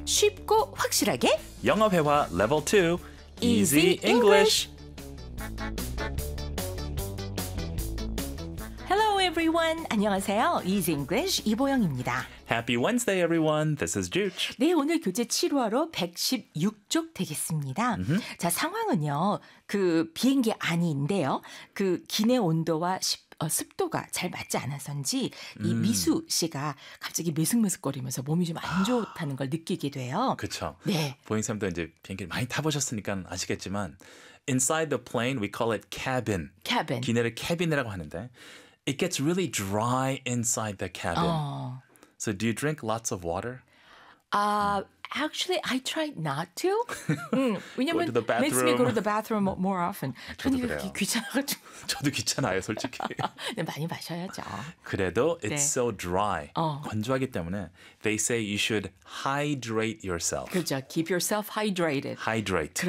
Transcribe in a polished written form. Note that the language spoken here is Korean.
쉽고 확실하게 영어 회화 level 2 Easy English. Hello everyone. 안녕하세요. Easy English 이보영입니다. Happy Wednesday, everyone. This is Juch. 네, 오늘 교재 7화로 116쪽 되겠습니다. 자, 상황은요. 그 비행기 안인데요. 그 기내 온도와 습도가 잘 맞지 않아서인지 이 미수 씨가 갑자기 메슥메슥거리면서 몸이 좀 안 좋다는 걸 느끼게 돼요. 그렇죠. 네. 보잉쌤도 이제 비행기를 많이 타보셨으니까 아시겠지만 inside the plane we call it cabin. cabin. 기내를 cabin이라고 하는데 it gets really dry inside the cabin. So do you drink lots of water? Actually, I tried not to. 왜냐면 Go to the makes me go to bathroom. the bathroom more often. 저도 저는 그래요. 귀찮아가지고. 저도 귀찮아요, 솔직히. 네, 많이 마셔야죠. 그래도 it's 네. so dry. 건조하기 때문에 they say you should hydrate yourself. 그렇죠. Keep yourself hydrated. Hydrate.